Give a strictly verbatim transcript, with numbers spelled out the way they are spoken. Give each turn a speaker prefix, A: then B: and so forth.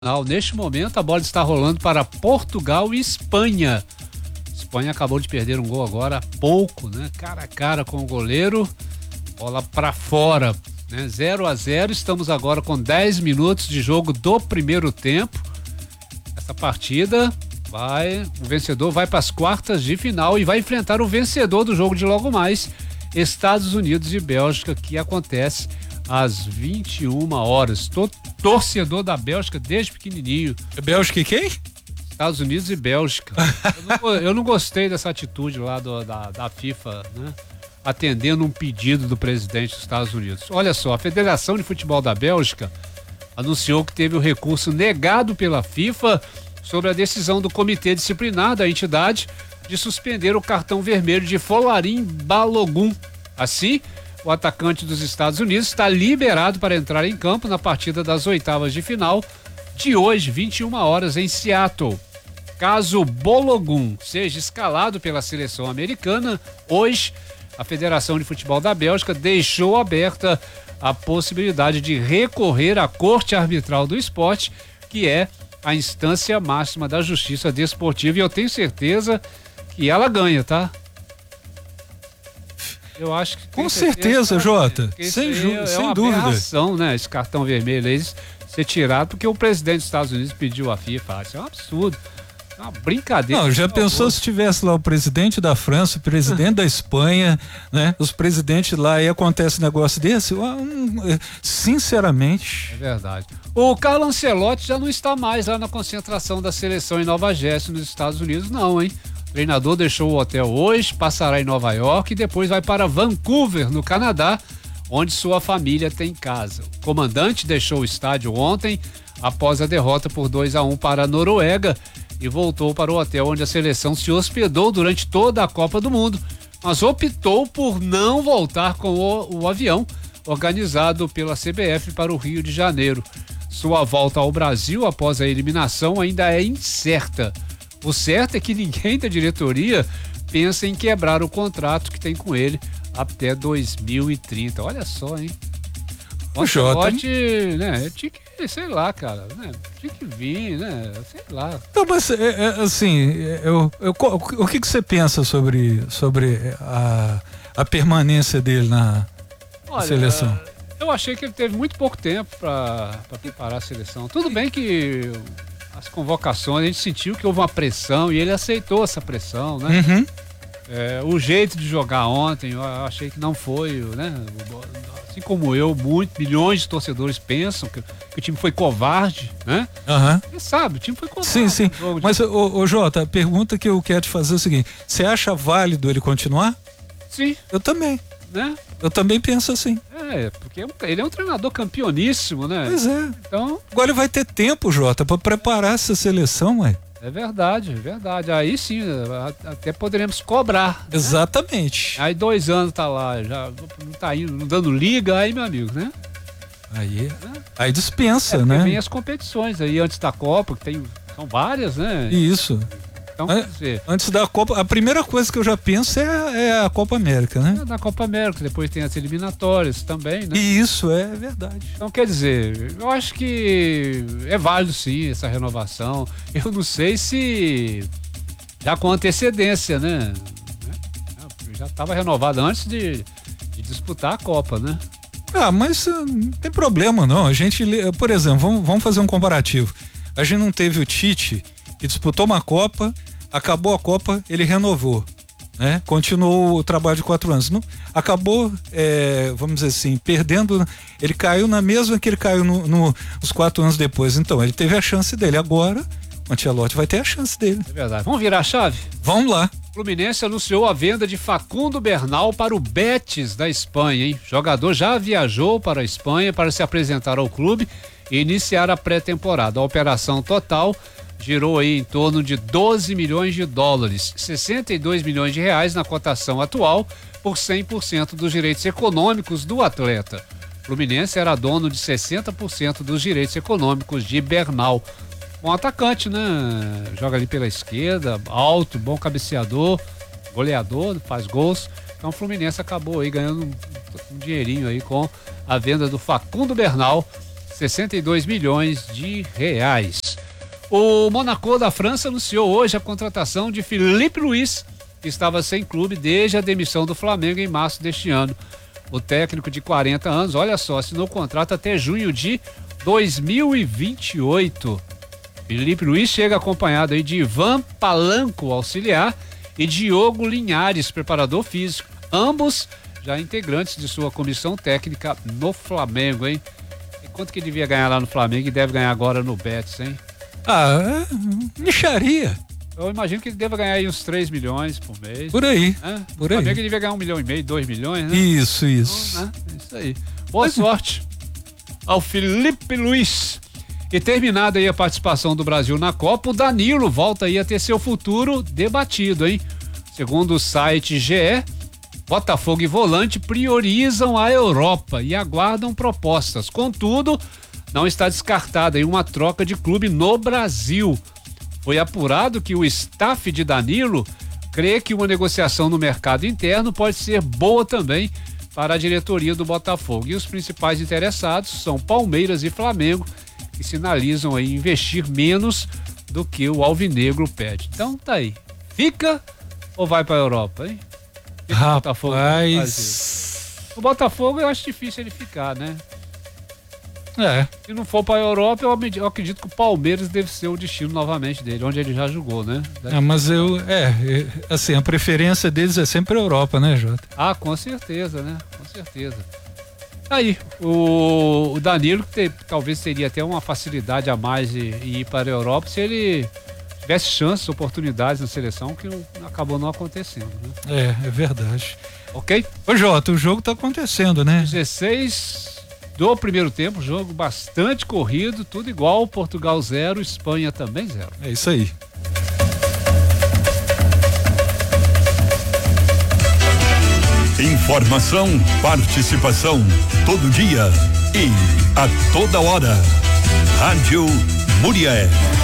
A: Neste momento, a bola está rolando para Portugal e Espanha. Espanha acabou de perder um gol agora há pouco, né? Cara a cara com o goleiro, bola para fora, né? zero a zero, estamos agora com dez minutos de jogo do primeiro tempo. Essa partida vai, o vencedor vai para as quartas de final e vai enfrentar o vencedor do jogo de logo mais, Estados Unidos e Bélgica, que acontece às vinte e uma horas. Tô torcedor da Bélgica desde pequenininho.
B: Bélgica e quem?
A: Estados Unidos e Bélgica. eu, não, eu não gostei dessa atitude lá do, da, da FIFA, né? Atendendo um pedido do presidente dos Estados Unidos. Olha só, a Federação de Futebol da Bélgica anunciou que teve o recurso negado pela FIFA sobre a decisão do comitê disciplinar da entidade de suspender o cartão vermelho de Folarin Balogun. Assim, o atacante dos Estados Unidos está liberado para entrar em campo na partida das oitavas de final de hoje, vinte e uma horas, em Seattle. Caso Balogun seja escalado pela seleção americana, hoje a Federação de Futebol da Bélgica deixou aberta a possibilidade de recorrer à Corte Arbitral do Esporte, que é a instância máxima da justiça desportiva, e eu tenho certeza que ela ganha, tá? Eu acho que
B: com certeza, Jota, sem, ju-
A: é
B: sem
A: uma
B: dúvida.
A: aberração, né? Esse cartão vermelho aí ser tirado porque o presidente dos Estados Unidos pediu a FIFA. Isso é um absurdo, é uma brincadeira.
B: Não, já pensou se tivesse lá o presidente da França, o presidente da Espanha, né? Os presidentes lá, e acontece um negócio desse? Sinceramente.
A: É verdade. O Carlo Ancelotti já não está mais lá na concentração da seleção em Nova Jersey, nos Estados Unidos, não, hein? O treinador deixou o hotel hoje, passará em Nova York e depois vai para Vancouver, no Canadá, onde sua família tem casa. O comandante deixou o estádio ontem, após a derrota por dois a um para a Noruega, e voltou para o hotel onde a seleção se hospedou durante toda a Copa do Mundo, mas optou por não voltar com o, o avião organizado pela C B F para o Rio de Janeiro. Sua volta ao Brasil após a eliminação ainda é incerta. O certo é que ninguém da diretoria pensa em quebrar o contrato que tem com ele até dois mil e trinta. Olha só, hein? O Ancelotti, né? Tinha que, sei lá, cara, né? Tinha que vir, né? Sei lá.
B: Não, mas, é, é, assim, eu, eu, o que, que você pensa sobre, sobre a, a permanência dele na
A: Olha,
B: seleção?
A: Eu achei que ele teve muito pouco tempo para preparar a seleção. Tudo bem que as convocações, a gente sentiu que houve uma pressão e ele aceitou essa pressão, né?
B: Uhum.
A: É, o jeito de jogar ontem, eu achei que não foi, né? Assim como eu, muito, milhões de torcedores pensam que, que o time foi covarde, né?
B: Uhum.
A: Você sabe, o time foi covarde.
B: Sim, sim.
A: De...
B: Mas, ô, ô Jota, a pergunta que eu quero te fazer é o seguinte: você acha válido ele continuar?
A: Sim.
B: Eu também.
A: Né?
B: Eu também penso assim.
A: É, porque ele é um treinador campeoníssimo, né?
B: Pois é.
A: Então...
B: Agora ele vai ter tempo, Jota, para preparar essa seleção, ué.
A: É verdade, é verdade. Aí sim, até poderemos cobrar. Né?
B: Exatamente.
A: Aí dois anos tá lá, já não tá indo, não dando liga, aí, meu amigo, né?
B: Aí,
A: é.
B: aí dispensa,
A: é,
B: né?
A: Vem as competições aí antes da Copa, que tem, são várias, né?
B: Isso.
A: Então, quer dizer,
B: antes da Copa, a primeira coisa que eu já penso é, é a Copa América, né?
A: É da Copa América, depois tem as eliminatórias também, né?
B: E isso é verdade.
A: Então, quer dizer, eu acho que é válido sim essa renovação. Eu não sei se já com antecedência, né? Já estava renovado antes de, de disputar a Copa, né?
B: Ah, mas uh, não tem problema não. A gente, por exemplo, vamos, vamos fazer um comparativo. A gente não teve o Tite, que disputou uma Copa, acabou a Copa, ele renovou, né? Continuou o trabalho de quatro anos. Não, acabou, é, vamos dizer assim, perdendo, ele caiu na mesma que ele caiu no, no, os quatro anos depois. Então, ele teve a chance dele. Agora, o Ancelotti vai ter a chance dele.
A: É verdade. Vamos virar a chave?
B: Vamos lá.
A: O Fluminense anunciou a venda de Facundo Bernal para o Betis da Espanha, hein? O jogador já viajou para a Espanha para se apresentar ao clube e iniciar a pré-temporada. A operação total girou aí em torno de doze milhões de dólares, sessenta e dois milhões de reais na cotação atual, por cem por cento dos direitos econômicos do atleta. O Fluminense era dono de sessenta por cento dos direitos econômicos de Bernal. Bom atacante, né? Joga ali pela esquerda, alto, bom cabeceador, goleador, faz gols. Então o Fluminense acabou aí ganhando um, um dinheirinho aí com a venda do Facundo Bernal, sessenta e dois milhões de reais. O Monaco da França anunciou hoje a contratação de Filipe Luís, que estava sem clube desde a demissão do Flamengo em março deste ano. O técnico de quarenta anos, olha só, assinou o contrato até junho de dois mil e vinte e oito. Filipe Luís chega acompanhado aí de Ivan Palanco, auxiliar, e Diogo Linhares, preparador físico. Ambos já integrantes de sua comissão técnica no Flamengo, hein? E quanto que ele devia ganhar lá no Flamengo e deve ganhar agora no Betis, hein?
B: Ah, mixaria.
A: Eu imagino que ele deva ganhar aí uns três milhões por mês.
B: Por aí.
A: Né?
B: Por
A: o
B: aí.
A: Flamengo ele devia ganhar um milhão e meio, dois milhões, né?
B: Isso, isso.
A: Então, né? Isso aí. Boa Mas... sorte ao Filipe Luís. E terminada aí a participação do Brasil na Copa, o Danilo volta aí a ter seu futuro debatido, hein? Segundo o site G E, Botafogo e Volante priorizam a Europa e aguardam propostas. Contudo, não está descartada aí uma troca de clube no Brasil. Foi apurado que o staff de Danilo crê que uma negociação no mercado interno pode ser boa também para a diretoria do Botafogo. E os principais interessados são Palmeiras e Flamengo, que sinalizam aí investir menos do que o Alvinegro pede. Então tá aí. Fica ou vai para a Europa, hein? Fica
B: Rapaz...
A: o Botafogo. O Botafogo eu acho difícil ele ficar, né?
B: É.
A: Se não for para a Europa, eu, eu acredito que o Palmeiras deve ser o destino novamente dele, onde ele já jogou, né?
B: É, mas eu, é, assim, a preferência deles é sempre a Europa, né, Jota?
A: Ah, com certeza, né? Com certeza. Aí, o, o Danilo, que te, talvez teria até uma facilidade a mais de, de ir para a Europa se ele tivesse chances, oportunidades na seleção, que não, acabou não acontecendo,
B: né? É, é verdade.
A: Ok?
B: Ô, Jota, o jogo tá acontecendo, né?
A: dezesseis do primeiro tempo, jogo bastante corrido, tudo igual, Portugal zero, Espanha também zero.
B: É isso aí.
C: Informação, participação, todo dia e a toda hora. Rádio Muriel.